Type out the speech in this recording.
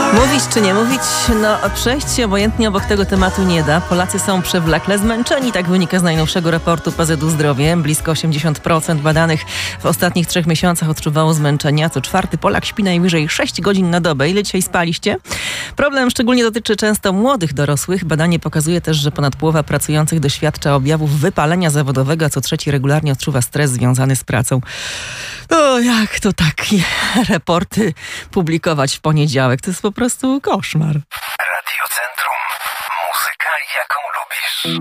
Mówić czy nie mówić? No, przejść się obojętnie obok tego tematu nie da. Polacy są przewlekle zmęczeni, tak wynika z najnowszego raportu PZU Zdrowie. Blisko 80% badanych w ostatnich 3 miesiącach odczuwało zmęczenia. Co 4 Polak śpi najwyżej 6 godzin na dobę. Ile dzisiaj spaliście? Problem szczególnie dotyczy często młodych dorosłych. Badanie pokazuje też, że ponad połowa pracujących doświadcza objawów wypalenia zawodowego, a co trzeci regularnie odczuwa stres związany z pracą. O, jak to takie raporty publikować w poniedziałek? To jest po prostu koszmar. Radio Centrum. Muzyka, jaką lubisz.